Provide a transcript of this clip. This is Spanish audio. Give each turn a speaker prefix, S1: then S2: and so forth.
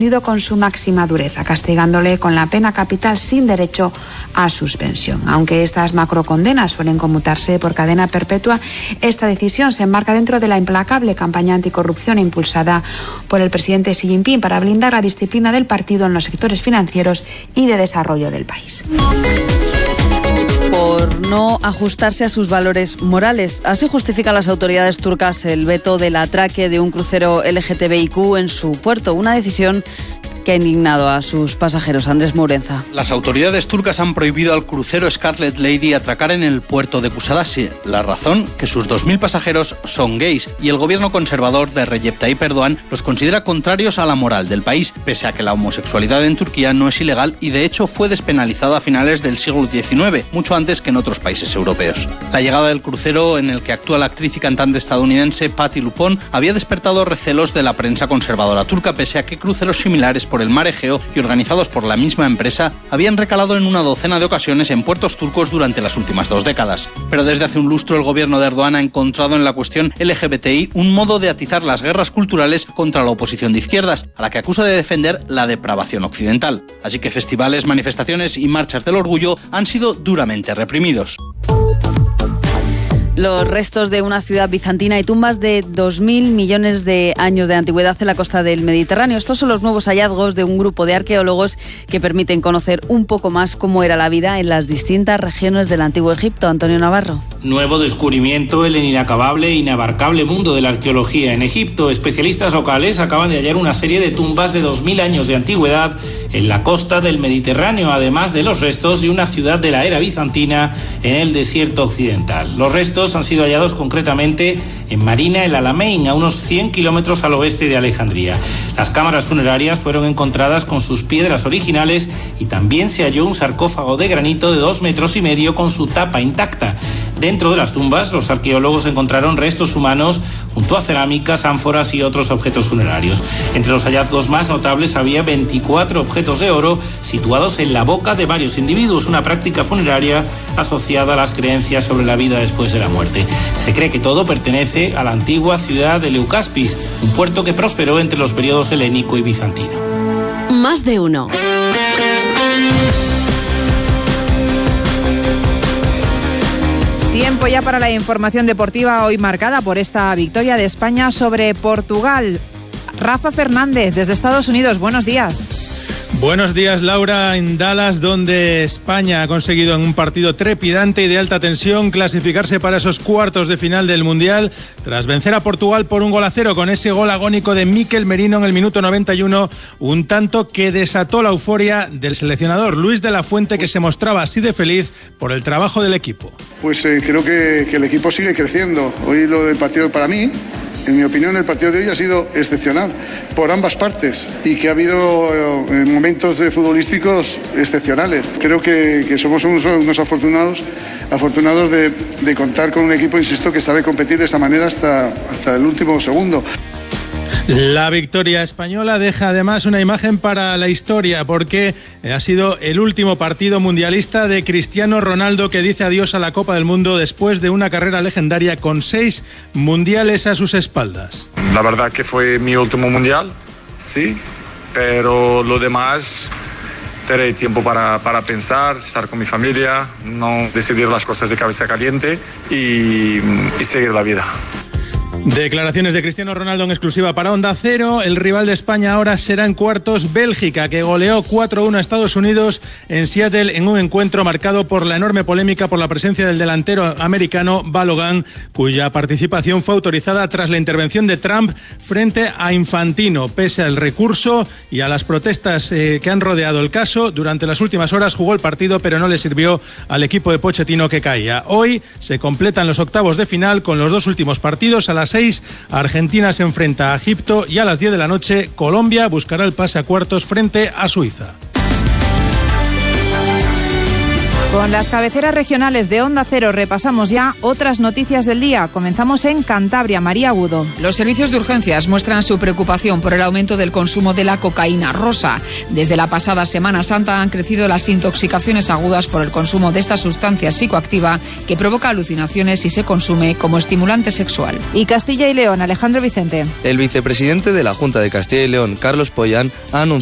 S1: con su máxima dureza, castigándole con la pena capital sin derecho a suspensión. Aunque estas macrocondenas suelen conmutarse por cadena perpetua, esta decisión se enmarca dentro de la implacable campaña anticorrupción impulsada por el presidente Xi Jinping para blindar la disciplina del partido en los sectores financieros y de desarrollo del país.
S2: Por no ajustarse a sus valores morales. Así justifican las autoridades turcas el veto del atraque de un crucero LGTBIQ en su puerto, una decisión que ha indignado a sus pasajeros. Andrés Mourenza.
S3: Las autoridades turcas han prohibido al crucero Scarlet Lady atracar en el puerto de Kusadasi. La razón, que sus 2.000 pasajeros son gays y el gobierno conservador de Recep Tayyip Erdogan los considera contrarios a la moral del país, pese a que la homosexualidad en Turquía no es ilegal y de hecho fue despenalizada a finales del siglo XIX, mucho antes que en otros países europeos. La llegada del crucero, en el que actúa la actriz y cantante estadounidense Patti LuPone, había despertado recelos de la prensa conservadora turca, pese a que cruceros similares por el mar Egeo y organizados por la misma empresa habían recalado en una docena de ocasiones en puertos turcos durante las últimas 2 décadas. Pero desde hace un lustro el gobierno de Erdogan ha encontrado en la cuestión LGBTI un modo de atizar las guerras culturales contra la oposición de izquierdas, a la que acusa de defender la depravación occidental. Así que festivales, manifestaciones y marchas del orgullo han sido duramente reprimidos.
S2: Los restos de una ciudad bizantina y tumbas de 2.000 millones de años de antigüedad en la costa del Mediterráneo. Estos son los nuevos hallazgos de un grupo de arqueólogos que permiten conocer un poco más cómo era la vida en las distintas regiones del antiguo Egipto. Antonio Navarro.
S4: Nuevo descubrimiento en el inacabable e inabarcable mundo de la arqueología en Egipto. Especialistas locales acaban de hallar una serie de tumbas de 2.000 años de antigüedad en la costa del Mediterráneo, además de los restos de una ciudad de la era bizantina en el desierto occidental. Los restos han sido hallados concretamente en Marina el Alamein, a unos 100 kilómetros al oeste de Alejandría. Las cámaras funerarias fueron encontradas con sus piedras originales y también se halló un sarcófago de granito de 2,5 metros con su tapa intacta. Dentro de las tumbas, los arqueólogos encontraron restos humanos junto a cerámicas, ánforas y otros objetos funerarios. Entre los hallazgos más notables había 24 objetos de oro situados en la boca de varios individuos, una práctica funeraria asociada a las creencias sobre la vida después de la muerte. Se cree que todo pertenece a la antigua ciudad de Leucaspis, un puerto que prosperó entre los periodos helénico y bizantino.
S5: Más de uno.
S6: Tiempo ya para la información deportiva, hoy marcada por esta victoria de España sobre Portugal. Rafa Fernández, desde Estados Unidos, buenos días.
S7: Buenos días, Laura, en Dallas, donde España ha conseguido en un partido trepidante y de alta tensión clasificarse para esos cuartos de final del Mundial, tras vencer a Portugal por 1-0 con ese gol agónico de Mikel Merino en el minuto 91, un tanto que desató la euforia del seleccionador Luis de la Fuente, que se mostraba así de feliz por el trabajo del equipo.
S8: Pues creo que el equipo sigue creciendo. Hoy lo del partido, para mí, en mi opinión, el partido de hoy ha sido excepcional por ambas partes y que ha habido momentos futbolísticos excepcionales. Creo que somos unos afortunados de contar con un equipo, insisto, que sabe competir de esa manera hasta el último segundo.
S7: La victoria española deja además una imagen para la historia, porque ha sido el último partido mundialista de Cristiano Ronaldo, que dice adiós a la Copa del Mundo después de una carrera legendaria con 6 mundiales a sus espaldas.
S9: La verdad que fue mi último mundial, sí, pero lo demás tendré tiempo para pensar, estar con mi familia, no decidir las cosas de cabeza caliente y seguir la vida.
S7: Declaraciones de Cristiano Ronaldo en exclusiva para Onda Cero. El rival de España ahora será en cuartos Bélgica, que goleó 4-1 a Estados Unidos en Seattle en un encuentro marcado por la enorme polémica por la presencia del delantero americano Balogun, cuya participación fue autorizada tras la intervención de Trump frente a Infantino. Pese al recurso y a las protestas que han rodeado el caso, durante las últimas horas jugó el partido, pero no le sirvió al equipo de Pochettino, que caía. Hoy se completan los octavos de final con los 2 últimos partidos. A las 6, Argentina se enfrenta a Egipto y a las 10 de la noche Colombia buscará el pase a cuartos frente a Suiza.
S6: Con las cabeceras regionales de Onda Cero repasamos ya otras noticias del día. Comenzamos en Cantabria. María Agudo.
S10: Los servicios de urgencias muestran su preocupación por el aumento del consumo de la cocaína rosa. Desde la pasada Semana Santa han crecido las intoxicaciones agudas por el consumo de esta sustancia psicoactiva que provoca alucinaciones y se consume como estimulante sexual.
S6: Y Castilla y León, Alejandro Vicente.
S11: El vicepresidente de la Junta de Castilla y León, Carlos Pollán, ha anunciado